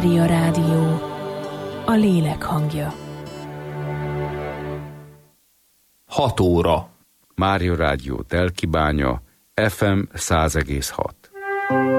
Mária Rádió, a lélek hangja. 6 óra. Mária Rádió Telkibánya, FM 100,6.